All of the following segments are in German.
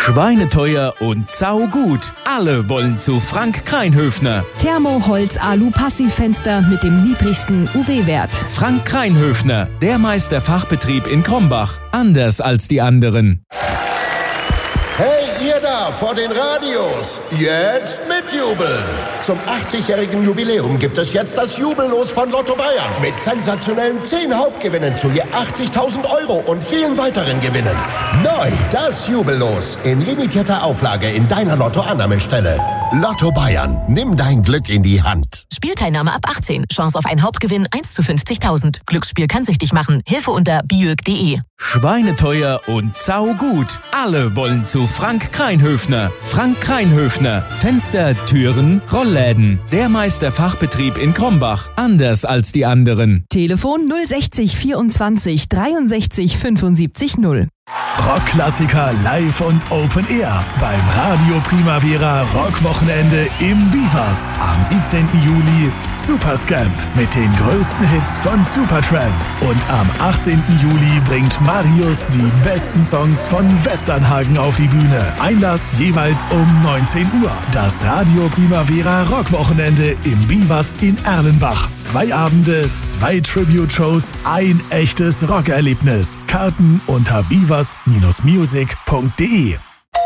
Schweineteuer und saugut. Alle wollen zu Frank Kreinhöfner. Thermoholz Alu Passivfenster mit dem niedrigsten UW-Wert. Frank Kreinhöfner, der Meisterfachbetrieb in Krombach. Anders als die anderen. Hey, ihr da vor den Radios, jetzt mitjubeln! Zum 80-jährigen Jubiläum gibt es jetzt das Jubellos von Lotto Bayern mit sensationellen 10 Hauptgewinnen zu je 80.000 Euro und vielen weiteren Gewinnen. Neu das Jubellos in limitierter Auflage in deiner Lotto-Annahmestelle. Lotto Bayern, nimm dein Glück in die Hand. Spielteilnahme ab 18. Chance auf einen Hauptgewinn 1 zu 50.000. Glücksspiel kann süchtig machen. Hilfe unter biög.de. Schweineteuer und saugut. Alle wollen zu Frank Kreinhöfner. Frank Kreinhöfner. Fenster, Türen, Rollläden. Der Meisterfachbetrieb in Krombach. Anders als die anderen. Telefon 060 24 63 75 0. Rockklassiker live und Open Air beim Radio Primavera Rockwochenende im Bivas. Am 17. Juli Superscamp mit den größten Hits von Supertramp. Und am 18. Juli bringt Marius die besten Songs von Westernhagen auf die Bühne. Einlass jeweils um 19 Uhr. Das Radio Primavera Rockwochenende im Bivas in Erlenbach. 2 Abende, 2 Tribute-Shows, ein echtes Rockerlebnis. Karten unter bivas-music.de.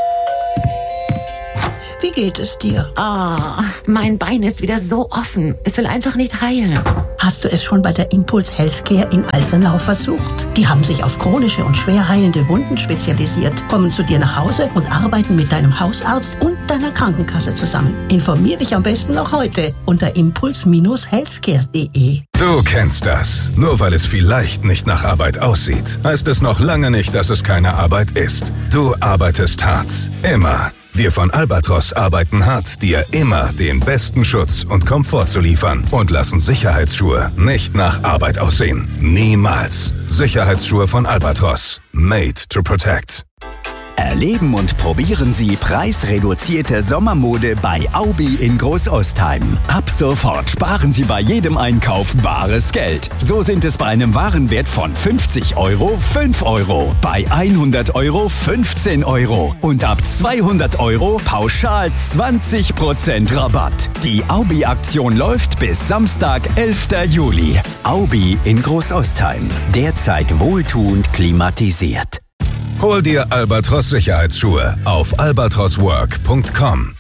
Wie geht es dir? Mein Bein ist wieder so offen. Es will einfach nicht heilen. Hast du es schon bei der Impuls Healthcare in Alsenau versucht? Die haben sich auf chronische und schwer heilende Wunden spezialisiert, kommen zu dir nach Hause und arbeiten mit deinem Hausarzt und deiner Krankenkasse zusammen. Informier dich am besten noch heute unter impuls-healthcare.de. Du kennst das. Nur weil es vielleicht nicht nach Arbeit aussieht, heißt es noch lange nicht, dass es keine Arbeit ist. Du arbeitest hart. Immer. Wir von Albatros arbeiten hart, dir immer den besten Schutz und Komfort zu liefern und lassen Sicherheitsschuhe nicht nach Arbeit aussehen. Niemals. Sicherheitsschuhe von Albatros. Made to protect. Erleben und probieren Sie preisreduzierte Sommermode bei Aubi in Großostheim. Ab sofort sparen Sie bei jedem Einkauf bares Geld. So sind es bei einem Warenwert von 50 Euro 5 Euro, bei 100 Euro 15 Euro und ab 200 Euro pauschal 20% Rabatt. Die Aubi-Aktion läuft bis Samstag, 11. Juli. Aubi in Großostheim. Derzeit wohltuend klimatisiert. Hol dir Albatros Sicherheitsschuhe auf albatroswork.com.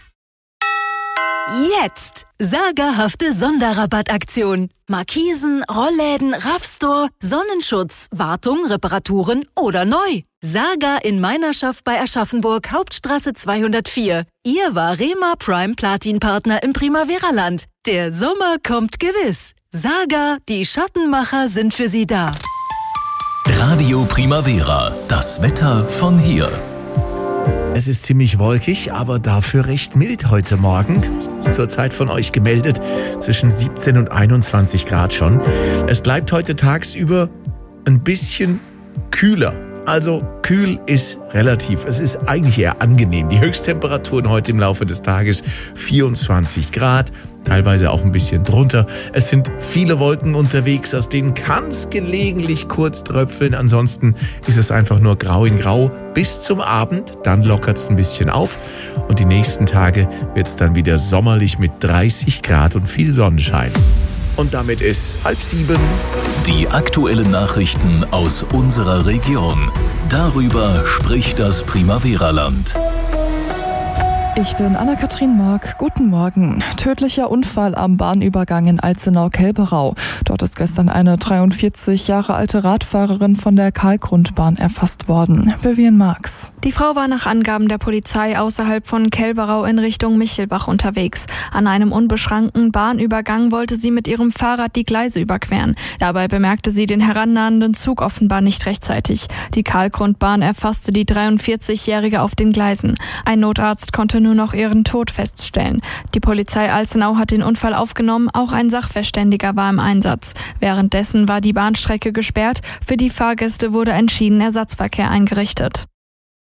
Jetzt! Sagerhafte Sonderrabattaktion. Markisen, Rollläden, Raffstore, Sonnenschutz, Wartung, Reparaturen oder neu. Saga in Meinerschaft bei Aschaffenburg, Hauptstraße 204. Ihr Varema Prime Platin Partner im Primavera-Land. Der Sommer kommt gewiss. Saga, die Schattenmacher sind für Sie da. Radio Primavera, das Wetter von hier. Es ist ziemlich wolkig, aber dafür recht mild heute Morgen. Zurzeit von euch gemeldet zwischen 17 und 21 Grad schon. Es bleibt heute tagsüber ein bisschen kühler. Also kühl ist relativ. Es ist eigentlich eher angenehm. Die Höchsttemperaturen heute im Laufe des Tages 24 Grad, teilweise auch ein bisschen drunter. Es sind viele Wolken unterwegs, aus denen kann es gelegentlich kurz tröpfeln. Ansonsten ist es einfach nur grau in grau bis zum Abend. Dann lockert es ein bisschen auf. Und die nächsten Tage wird es dann wieder sommerlich mit 30 Grad und viel Sonnenschein. Und damit ist 6:30. Die aktuellen Nachrichten aus unserer Region. Darüber spricht das Primavera-Land. Ich bin Anna-Kathrin Mark. Guten Morgen. Tödlicher Unfall am Bahnübergang in Alzenau-Kelberau. Dort ist gestern eine 43 Jahre alte Radfahrerin von der Karl-Grund-Bahn erfasst worden. Vivian Marx. Die Frau war nach Angaben der Polizei außerhalb von Kelberau in Richtung Michelbach unterwegs. An einem unbeschrankten Bahnübergang wollte sie mit ihrem Fahrrad die Gleise überqueren. Dabei bemerkte sie den herannahenden Zug offenbar nicht rechtzeitig. Die Karl-Grund-Bahn erfasste die 43-Jährige auf den Gleisen. Ein Notarzt konnte nur noch ihren Tod feststellen. Die Polizei Alzenau hat den Unfall aufgenommen, auch ein Sachverständiger war im Einsatz. Währenddessen war die Bahnstrecke gesperrt, für die Fahrgäste wurde entschieden Ersatzverkehr eingerichtet.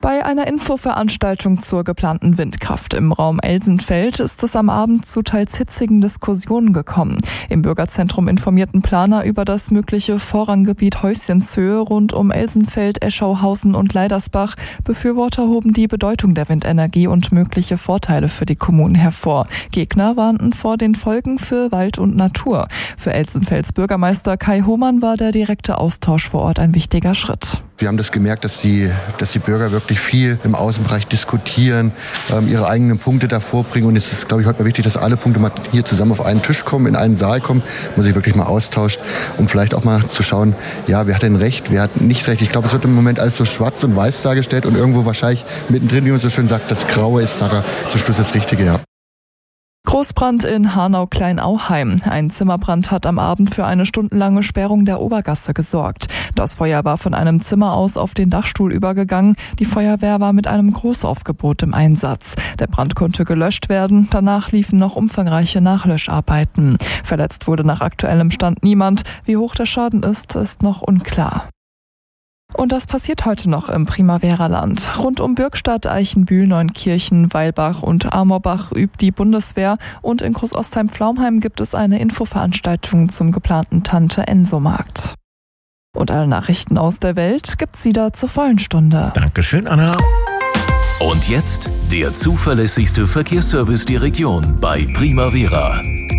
Bei einer Infoveranstaltung zur geplanten Windkraft im Raum Elsenfeld ist es am Abend zu teils hitzigen Diskussionen gekommen. Im Bürgerzentrum informierten Planer über das mögliche Vorranggebiet Häuschenshöhe rund um Elsenfeld, Eschauhausen und Leidersbach. Befürworter hoben die Bedeutung der Windenergie und mögliche Vorteile für die Kommunen hervor. Gegner warnten vor den Folgen für Wald und Natur. Für Elsenfelds Bürgermeister Kai Hohmann war der direkte Austausch vor Ort ein wichtiger Schritt. Wir haben das gemerkt, dass die Bürger wirklich viel im Außenbereich diskutieren, ihre eigenen Punkte da vorbringen. Und es ist, glaube ich, heute mal wichtig, dass alle Punkte mal hier zusammen auf einen Tisch kommen, in einen Saal kommen, wo man sich wirklich mal austauscht, um vielleicht auch mal zu schauen, ja, wer hat denn recht, wer hat nicht recht. Ich glaube, es wird im Moment alles so schwarz und weiß dargestellt und irgendwo wahrscheinlich mittendrin, wie man so schön sagt, das Graue ist nachher zum Schluss das Richtige, ja. Großbrand in Hanau-Kleinauheim. Ein Zimmerbrand hat am Abend für eine stundenlange Sperrung der Obergasse gesorgt. Das Feuer war von einem Zimmer aus auf den Dachstuhl übergegangen. Die Feuerwehr war mit einem Großaufgebot im Einsatz. Der Brand konnte gelöscht werden. Danach liefen noch umfangreiche Nachlöscharbeiten. Verletzt wurde nach aktuellem Stand niemand. Wie hoch der Schaden ist, ist noch unklar. Und das passiert heute noch im Primavera-Land. Rund um Bürgstadt, Eichenbühl, Neunkirchen, Weilbach und Amorbach übt die Bundeswehr. Und in Großostheim-Pflaumheim gibt es eine Infoveranstaltung zum geplanten Tante-Enso-Markt. Und alle Nachrichten aus der Welt gibt's wieder zur vollen Stunde. Dankeschön, Anna. Und jetzt der zuverlässigste Verkehrsservice der Region bei Primavera.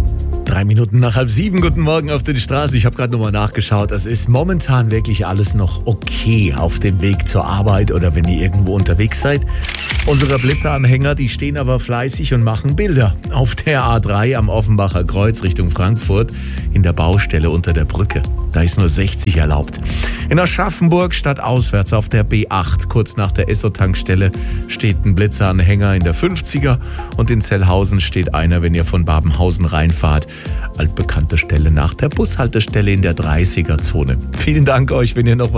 3 Minuten nach 6:30. Guten Morgen auf den Straßen. Ich habe gerade nochmal nachgeschaut. Es ist momentan wirklich alles noch okay auf dem Weg zur Arbeit oder wenn ihr irgendwo unterwegs seid. Unsere Blitzeranhänger, die stehen aber fleißig und machen Bilder. Auf der A3 am Offenbacher Kreuz Richtung Frankfurt in der Baustelle unter der Brücke. Da ist nur 60 erlaubt. In Aschaffenburg stadtauswärts auf der B8 kurz nach der Esso-Tankstelle steht ein Blitzeranhänger in der 50er und in Zellhausen steht einer, wenn ihr von Babenhausen reinfahrt. Altbekannte Stelle nach der Bushaltestelle in der 30er-Zone. Vielen Dank euch, wenn ihr noch